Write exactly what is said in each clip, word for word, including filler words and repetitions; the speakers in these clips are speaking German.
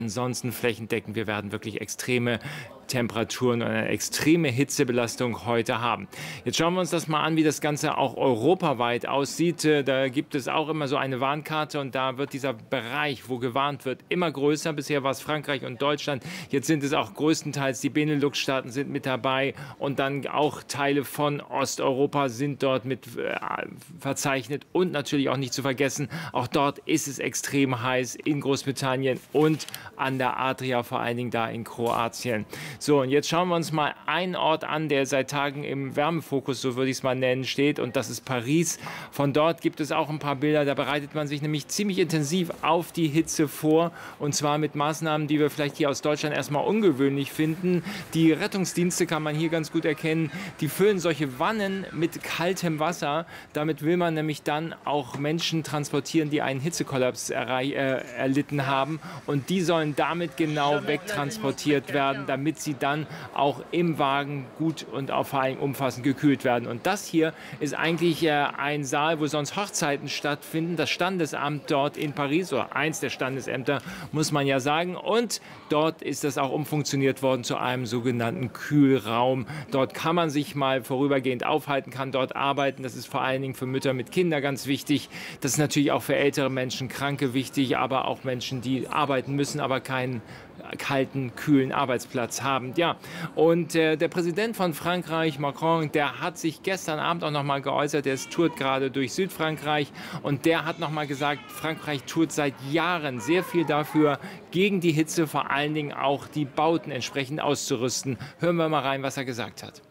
Ansonsten flächendeckend, wir werden wirklich extreme Temperaturen und eine extreme Hitzebelastung heute haben. Jetzt schauen wir uns das mal an, wie das Ganze auch europaweit aussieht. Da gibt es auch immer so eine Warnkarte und da wird dieser Bereich, wo gewarnt wird, immer größer. Bisher war es Frankreich und Deutschland. Jetzt sind es auch größtenteils die Benelux-Staaten sind mit dabei und dann auch Teile von Osteuropa sind dort mit äh, verzeichnet und natürlich auch nicht zu vergessen, auch dort ist es extrem heiß in Großbritannien und an der Adria, vor allen Dingen da in Kroatien. So, und jetzt schauen wir uns mal einen Ort an, der seit Tagen im Wärmefokus, so würde ich es mal nennen, steht. Und das ist Paris. Von dort gibt es auch ein paar Bilder. Da bereitet man sich nämlich ziemlich intensiv auf die Hitze vor. Und zwar mit Maßnahmen, die wir vielleicht hier aus Deutschland erstmal ungewöhnlich finden. Die Rettungsdienste kann man hier ganz gut erkennen. Die füllen solche Wannen mit kaltem Wasser. Damit will man nämlich dann auch Menschen transportieren, die einen Hitzekollaps errei- äh, erlitten haben. Und die sollen damit genau wegtransportiert werden, damit sie dann auch im Wagen gut und auch vor allem umfassend gekühlt werden. Und das hier ist eigentlich äh, ein Saal, wo sonst Hochzeiten stattfinden. Das Standesamt dort in Paris, oder eins der Standesämter, muss man ja sagen. Und dort ist das auch umfunktioniert worden zu einem sogenannten Kühlraum. Dort kann man sich mal vorübergehend aufhalten, kann dort arbeiten. Das ist vor allen Dingen für Mütter mit Kindern ganz wichtig. Das ist natürlich auch für ältere Menschen, Kranke wichtig, aber auch Menschen, die arbeiten müssen, aber keinen kalten, kühlen Arbeitsplatz haben. Ja, und äh, der Präsident von Frankreich, Macron, der hat sich gestern Abend auch noch mal geäußert, der tourt gerade durch Südfrankreich und der hat noch mal gesagt, Frankreich tut seit Jahren sehr viel dafür, gegen die Hitze vor allen Dingen auch die Bauten entsprechend auszurüsten. Hören wir mal rein, was er gesagt hat.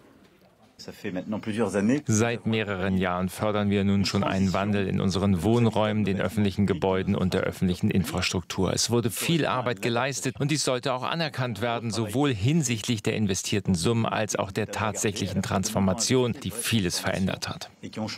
Seit mehreren Jahren fördern wir nun schon einen Wandel in unseren Wohnräumen, den öffentlichen Gebäuden und der öffentlichen Infrastruktur. Es wurde viel Arbeit geleistet und dies sollte auch anerkannt werden, sowohl hinsichtlich der investierten Summen als auch der tatsächlichen Transformation, die vieles verändert hat.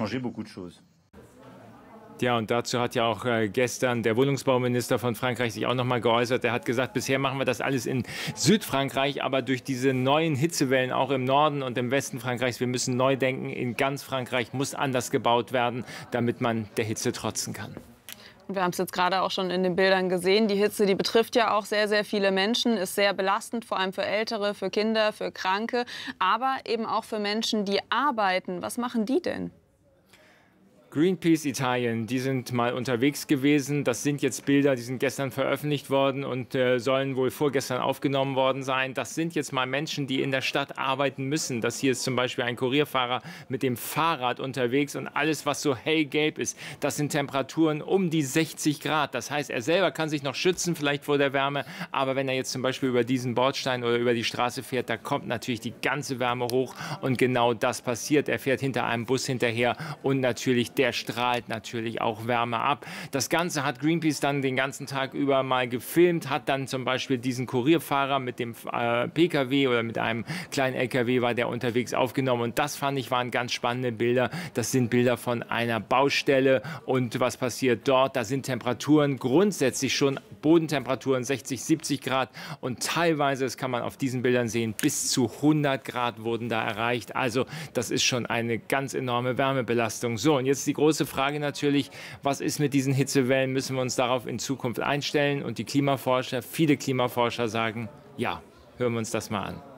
Ja, und dazu hat ja auch äh, gestern der Wohnungsbauminister von Frankreich sich auch noch mal geäußert. Er hat gesagt, bisher machen wir das alles in Südfrankreich, aber durch diese neuen Hitzewellen auch im Norden und im Westen Frankreichs, wir müssen neu denken. In ganz Frankreich muss anders gebaut werden, damit man der Hitze trotzen kann. Wir haben es jetzt gerade auch schon in den Bildern gesehen. Die Hitze, die betrifft ja auch sehr, sehr viele Menschen, ist sehr belastend, vor allem für Ältere, für Kinder, für Kranke, aber eben auch für Menschen, die arbeiten. Was machen die denn? Greenpeace Italien, die sind mal unterwegs gewesen. Das sind jetzt Bilder, die sind gestern veröffentlicht worden und äh, sollen wohl vorgestern aufgenommen worden sein. Das sind jetzt mal Menschen, die in der Stadt arbeiten müssen. Das hier ist zum Beispiel ein Kurierfahrer mit dem Fahrrad unterwegs und alles, was so hellgelb ist, das sind Temperaturen um die sechzig Grad. Das heißt, er selber kann sich noch schützen, vielleicht vor der Wärme, aber wenn er jetzt zum Beispiel über diesen Bordstein oder über die Straße fährt, da kommt natürlich die ganze Wärme hoch und genau das passiert. Er fährt hinter einem Bus hinterher und natürlich der Der strahlt natürlich auch Wärme ab. Das Ganze hat Greenpeace dann den ganzen Tag über mal gefilmt, hat dann zum Beispiel diesen Kurierfahrer mit dem äh, P K W oder mit einem kleinen L K W war der unterwegs aufgenommen. Und das fand ich waren ganz spannende Bilder. Das sind Bilder von einer Baustelle. Und was passiert dort? Da sind Temperaturen grundsätzlich schon Bodentemperaturen sechzig, siebzig Grad. Und teilweise, das kann man auf diesen Bildern sehen, bis zu hundert Grad wurden da erreicht. Also das ist schon eine ganz enorme Wärmebelastung. So, und jetzt die große Frage natürlich, was ist mit diesen Hitzewellen? Müssen wir uns darauf in Zukunft einstellen? Und die Klimaforscher, viele Klimaforscher sagen, ja, hören wir uns das mal an.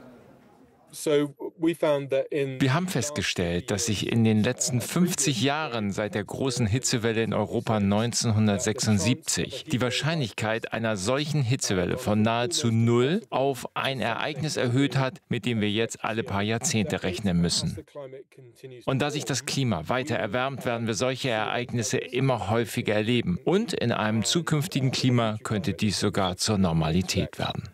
Wir haben festgestellt, dass sich in den letzten fünfzig Jahren seit der großen Hitzewelle in Europa neunzehnhundertsechsundsiebzig die Wahrscheinlichkeit einer solchen Hitzewelle von nahezu null auf ein Ereignis erhöht hat, mit dem wir jetzt alle paar Jahrzehnte rechnen müssen. Und da sich das Klima weiter erwärmt, werden wir solche Ereignisse immer häufiger erleben. Und in einem zukünftigen Klima könnte dies sogar zur Normalität werden.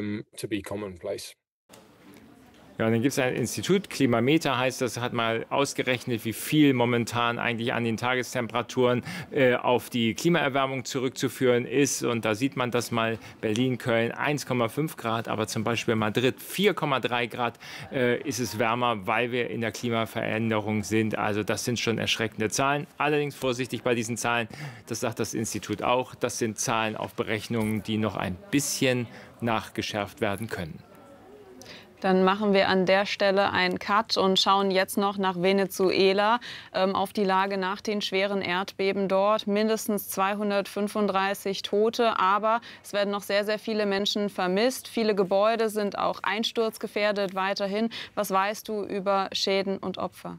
Ja, und dann gibt es ein Institut, Klimameter heißt das, hat mal ausgerechnet, wie viel momentan eigentlich an den Tagestemperaturen äh, auf die Klimaerwärmung zurückzuführen ist. Und da sieht man das mal, Berlin, Köln eins Komma fünf Grad, aber zum Beispiel Madrid vier Komma drei Grad äh, ist es wärmer, weil wir in der Klimaveränderung sind. Also das sind schon erschreckende Zahlen. Allerdings vorsichtig bei diesen Zahlen, das sagt das Institut auch, das sind Zahlen auf Berechnungen, die noch ein bisschen nachgeschärft werden können. Dann machen wir an der Stelle einen Cut und schauen jetzt noch nach Venezuela ähm, auf die Lage nach den schweren Erdbeben dort. Mindestens zweihundertfünfunddreißig Tote, aber es werden noch sehr, sehr viele Menschen vermisst. Viele Gebäude sind auch einsturzgefährdet weiterhin. Was weißt du über Schäden und Opfer?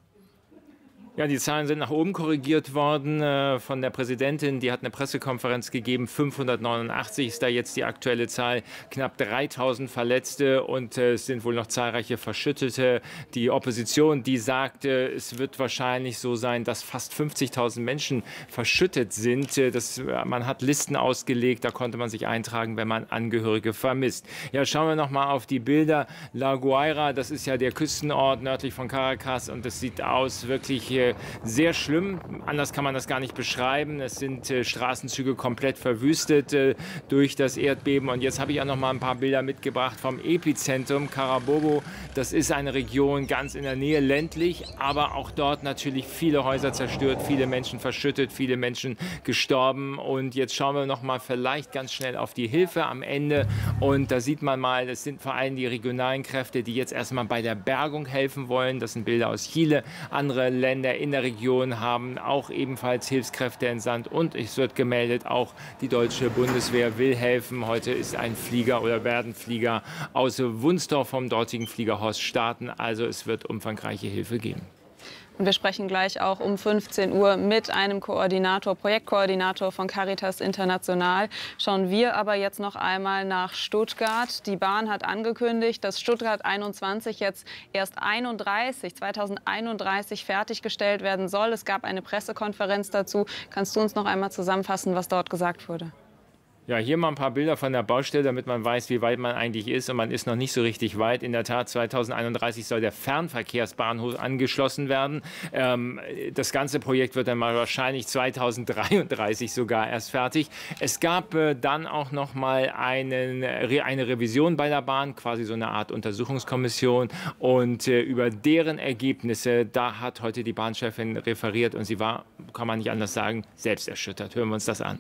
Ja, die Zahlen sind nach oben korrigiert worden äh, von der Präsidentin. Die hat eine Pressekonferenz gegeben. fünfhundertneunundachtzig ist da jetzt die aktuelle Zahl. Knapp dreitausend Verletzte und äh, es sind wohl noch zahlreiche Verschüttete. Die Opposition, die sagte, es wird wahrscheinlich so sein, dass fast fünfzigtausend Menschen verschüttet sind. Das, man hat Listen ausgelegt, da konnte man sich eintragen, wenn man Angehörige vermisst. Ja, schauen wir noch mal auf die Bilder. La Guaira, das ist ja der Küstenort nördlich von Caracas und es sieht aus wirklich hier sehr schlimm. Anders kann man das gar nicht beschreiben. Es sind äh, Straßenzüge komplett verwüstet äh, durch das Erdbeben. Und jetzt habe ich auch noch mal ein paar Bilder mitgebracht vom Epizentrum Carabobo. Das ist eine Region ganz in der Nähe, ländlich, aber auch dort natürlich viele Häuser zerstört, viele Menschen verschüttet, viele Menschen gestorben. Und jetzt schauen wir noch mal vielleicht ganz schnell auf die Hilfe am Ende. Und da sieht man mal, das sind vor allem die regionalen Kräfte, die jetzt erstmal bei der Bergung helfen wollen. Das sind Bilder aus Chile. Andere Länder in der Region haben auch ebenfalls Hilfskräfte entsandt und es wird gemeldet, auch die deutsche Bundeswehr will helfen. Heute ist ein Flieger oder werden Flieger aus Wunstorf vom dortigen Fliegerhorst starten. Also es wird umfangreiche Hilfe geben. Und wir sprechen gleich auch um fünfzehn Uhr mit einem Koordinator, Projektkoordinator von Caritas International. Schauen wir aber jetzt noch einmal nach Stuttgart. Die Bahn hat angekündigt, dass Stuttgart einundzwanzig jetzt erst einunddreißig, zweitausendeinunddreißig fertiggestellt werden soll. Es gab eine Pressekonferenz dazu. Kannst du uns noch einmal zusammenfassen, was dort gesagt wurde? Ja, hier mal ein paar Bilder von der Baustelle, damit man weiß, wie weit man eigentlich ist. Und man ist noch nicht so richtig weit. In der Tat, zweitausendeinunddreißig soll der Fernverkehrsbahnhof angeschlossen werden. Ähm, das ganze Projekt wird dann mal wahrscheinlich zweitausenddreiunddreißig sogar erst fertig. Es gab äh, dann auch noch mal einen, eine Revision bei der Bahn, quasi so eine Art Untersuchungskommission. Und äh, über deren Ergebnisse, da hat heute die Bahnchefin referiert. Und sie war, kann man nicht anders sagen, selbst erschüttert. Hören wir uns das an.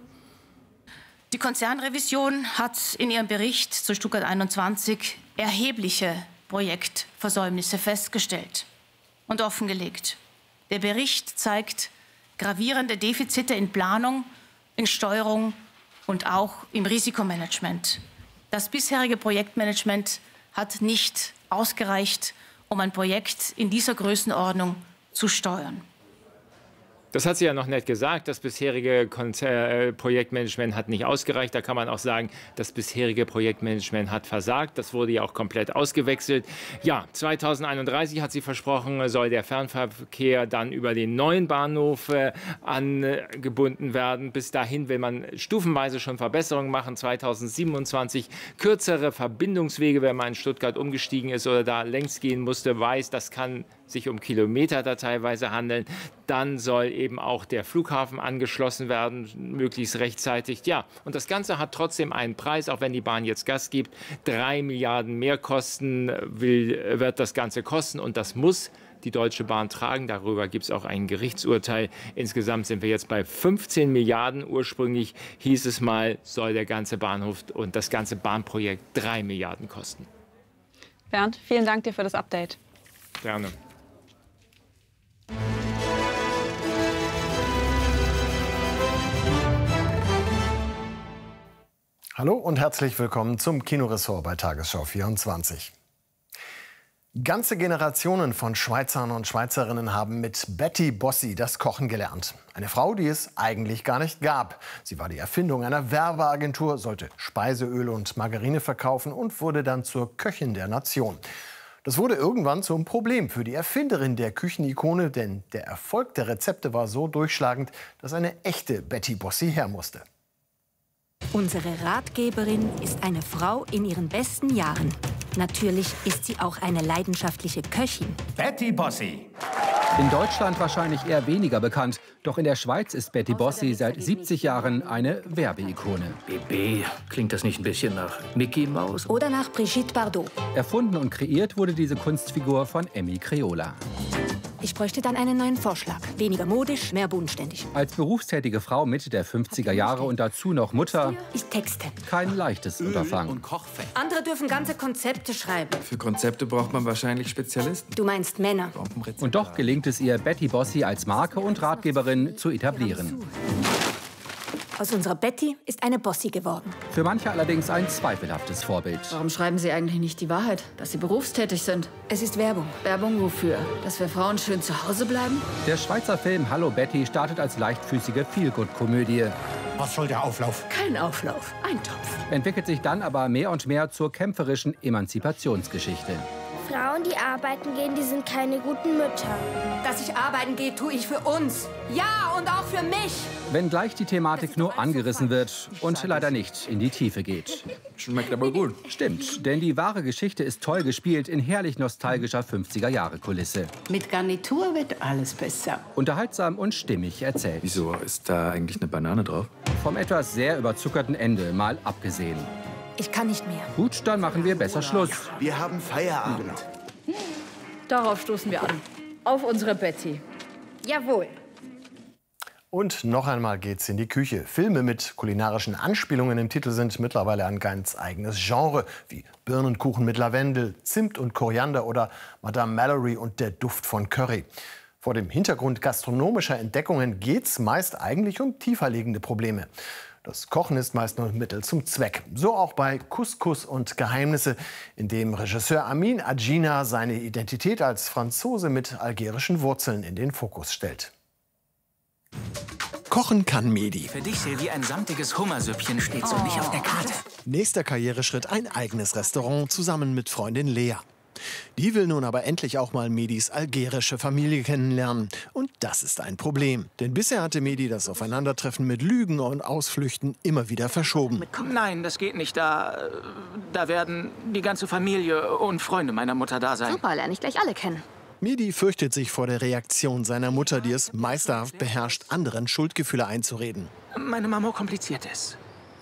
Die Konzernrevision hat in ihrem Bericht zu Stuttgart einundzwanzig erhebliche Projektversäumnisse festgestellt und offengelegt. Der Bericht zeigt gravierende Defizite in Planung, in Steuerung und auch im Risikomanagement. Das bisherige Projektmanagement hat nicht ausgereicht, um ein Projekt in dieser Größenordnung zu steuern. Das hat sie ja noch nett gesagt. Das bisherige Konzer- Projektmanagement hat nicht ausgereicht. Da kann man auch sagen, das bisherige Projektmanagement hat versagt. Das wurde ja auch komplett ausgewechselt. Ja, zweitausendeinunddreißig hat sie versprochen, soll der Fernverkehr dann über den neuen Bahnhof äh, angebunden werden. Bis dahin will man stufenweise schon Verbesserungen machen. zweitausendsiebenundzwanzig kürzere Verbindungswege, wenn man in Stuttgart umgestiegen ist oder da längs gehen musste, weiß, das kann sich um Kilometer da teilweise handeln. Dann soll eben auch der Flughafen angeschlossen werden, möglichst rechtzeitig. Ja, und das Ganze hat trotzdem einen Preis, auch wenn die Bahn jetzt Gas gibt. Drei Milliarden Mehrkosten will, wird das Ganze kosten und das muss die Deutsche Bahn tragen. Darüber gibt es auch ein Gerichtsurteil. Insgesamt sind wir jetzt bei fünfzehn Milliarden. Ursprünglich hieß es mal, soll der ganze Bahnhof und das ganze Bahnprojekt drei Milliarden kosten. Bernd, vielen Dank dir für das Update. Gerne. Hallo und herzlich willkommen zum Kinoressort bei Tagesschau vierundzwanzig. Ganze Generationen von Schweizern und Schweizerinnen haben mit Betty Bossi das Kochen gelernt. Eine Frau, die es eigentlich gar nicht gab. Sie war die Erfindung einer Werbeagentur, sollte Speiseöl und Margarine verkaufen und wurde dann zur Köchin der Nation. Das wurde irgendwann zum Problem für die Erfinderin der Küchenikone, denn der Erfolg der Rezepte war so durchschlagend, dass eine echte Betty Bossi her musste. Unsere Ratgeberin ist eine Frau in ihren besten Jahren. Natürlich ist sie auch eine leidenschaftliche Köchin. Betty Bossi. In Deutschland wahrscheinlich eher weniger bekannt. Doch in der Schweiz ist Betty Bossi seit siebzig Jahren eine Werbeikone. B B, klingt das nicht ein bisschen nach Mickey Mouse? Oder nach Brigitte Bardot. Erfunden und kreiert wurde diese Kunstfigur von Emmy Creola. Ich bräuchte dann einen neuen Vorschlag. Weniger modisch, mehr bodenständig. Als berufstätige Frau Mitte der fünfziger Jahre und dazu noch Mutter, Ich texte. kein leichtes Unterfangen. Andere dürfen ganze Konzepte schreiben. Für Konzepte braucht man wahrscheinlich Spezialisten. Du meinst Männer. Und doch gelingt es ihr, Betty Bossi als Marke und Ratgeberin zu etablieren. Aus unserer Betty ist eine Bossi geworden. Für manche allerdings ein zweifelhaftes Vorbild. Warum schreiben Sie eigentlich nicht die Wahrheit, dass Sie berufstätig sind? Es ist Werbung. Werbung wofür? Dass wir Frauen schön zu Hause bleiben? Der Schweizer Film Hallo Betty startet als leichtfüßige Feelgood-Komödie. Was soll der Auflauf? Kein Auflauf, ein Topf. Entwickelt sich dann aber mehr und mehr zur kämpferischen Emanzipationsgeschichte. Frauen, die arbeiten gehen, die sind keine guten Mütter. Dass ich arbeiten gehe, tue ich für uns. Ja, und auch für mich. Wenngleich die Thematik nur angerissen wird und leider nicht in die Tiefe geht. Schmeckt aber gut. Stimmt, denn die wahre Geschichte ist toll gespielt in herrlich nostalgischer fünfziger-Jahre-Kulisse. Mit Garnitur wird alles besser. Unterhaltsam und stimmig erzählt. Wieso ist da eigentlich eine Banane drauf? Vom etwas sehr überzuckerten Ende mal abgesehen. Ich kann nicht mehr. Gut, dann machen wir besser Schluss. Wir haben Feierabend. Darauf stoßen wir an. Auf unsere Betty. Jawohl. Und noch einmal geht's in die Küche. Filme mit kulinarischen Anspielungen im Titel sind mittlerweile ein ganz eigenes Genre, wie Birnenkuchen mit Lavendel, Zimt und Koriander oder Madame Mallory und der Duft von Curry. Vor dem Hintergrund gastronomischer Entdeckungen geht's meist eigentlich um tieferliegende Probleme. Das Kochen ist meist nur Mittel zum Zweck. So auch bei Couscous und Geheimnisse, in dem Regisseur Amin Agina seine Identität als Franzose mit algerischen Wurzeln in den Fokus stellt. Kochen kann Mehdi. Für dich, Silvi, ein samtiges Hummersüppchen steht so nicht auf der Karte. Nächster Karriereschritt, ein eigenes Restaurant zusammen mit Freundin Lea. Die will nun aber endlich auch mal Mehdis algerische Familie kennenlernen. Und das ist ein Problem. Denn bisher hatte Mehdi das Aufeinandertreffen mit Lügen und Ausflüchten immer wieder verschoben. Nein, das geht nicht. Da, da werden die ganze Familie und Freunde meiner Mutter da sein. Super, lerne ich gleich alle kennen. Mehdi fürchtet sich vor der Reaktion seiner Mutter, die es meisterhaft beherrscht, anderen Schuldgefühle einzureden. Meine Mama kompliziert es.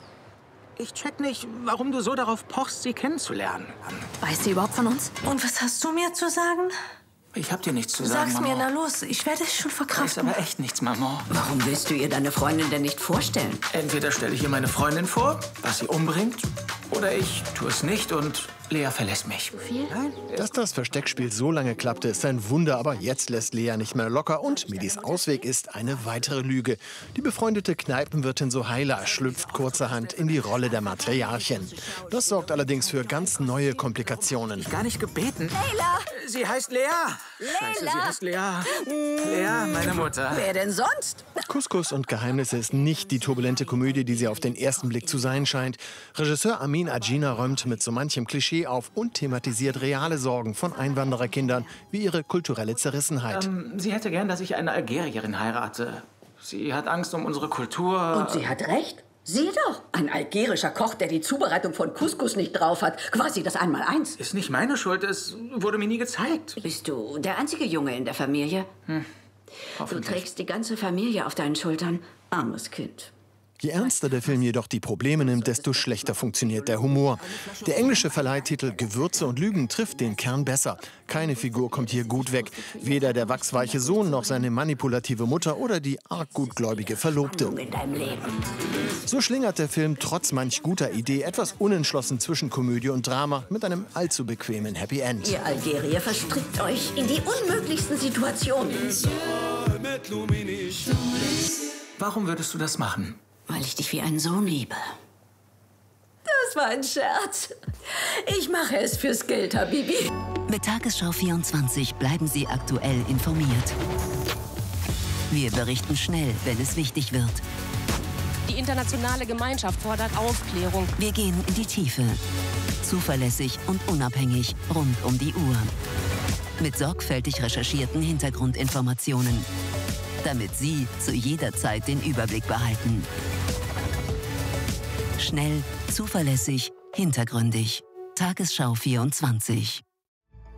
Ich check nicht, warum du so darauf pochst, sie kennenzulernen. Weiß sie überhaupt von uns? Und was hast du mir zu sagen? Ich hab dir nichts zu sagen, Sag's Mama. mir, na los, ich werde es schon verkraften. Das ist aber echt nichts, Mama. Warum willst du ihr deine Freundin denn nicht vorstellen? Entweder stelle ich ihr meine Freundin vor, was sie umbringt, oder ich tue es nicht und Lea verlässt mich. Viel? Dass das Versteckspiel so lange klappte, ist ein Wunder, aber jetzt lässt Lea nicht mehr locker und Mehdis Ausweg ist eine weitere Lüge. Die befreundete Kneipenwirtin Sohaila schlüpft kurzerhand in die Rolle der Matriarchin. Das sorgt allerdings für ganz neue Komplikationen. Gar nicht gebeten. Leila! Sie heißt Lea. Scheiße, Leila! sie heißt Lea. Lea, meine Mutter. Wer denn sonst? Couscous und Geheimnisse ist nicht die turbulente Komödie, die sie auf den ersten Blick zu sein scheint. Regisseur Amin Agina räumt mit so manchem Klischee auf und thematisiert reale Sorgen von Einwandererkindern wie ihre kulturelle Zerrissenheit. Ähm, sie hätte gern, dass ich eine Algerierin heirate. Sie hat Angst um unsere Kultur. Und sie hat recht. Sieh doch, ein algerischer Koch, der die Zubereitung von Couscous nicht drauf hat. Quasi das Einmaleins. Ist nicht meine Schuld, es wurde mir nie gezeigt. Bist du der einzige Junge in der Familie? Hm. Du trägst die ganze Familie auf deinen Schultern. Armes Kind. Je ernster der Film jedoch die Probleme nimmt, desto schlechter funktioniert der Humor. Der englische Verleihtitel Gewürze und Lügen trifft den Kern besser. Keine Figur kommt hier gut weg. Weder der wachsweiche Sohn noch seine manipulative Mutter oder die arg gutgläubige Verlobte. In deinem Leben. So schlingert der Film trotz manch guter Idee etwas unentschlossen zwischen Komödie und Drama mit einem allzu bequemen Happy End. Ihr Algerier verstrickt euch in die unmöglichsten Situationen. Warum würdest du das machen? Weil ich dich wie einen Sohn liebe. Das war ein Scherz. Ich mache es fürs Geld, Habibi. Mit Tagesschau vierundzwanzig bleiben Sie aktuell informiert. Wir berichten schnell, wenn es wichtig wird. Die internationale Gemeinschaft fordert Aufklärung. Wir gehen in die Tiefe. Zuverlässig und unabhängig rund um die Uhr. Mit sorgfältig recherchierten Hintergrundinformationen. Damit Sie zu jeder Zeit den Überblick behalten. Schnell, zuverlässig, hintergründig. Tagesschau vierundzwanzig.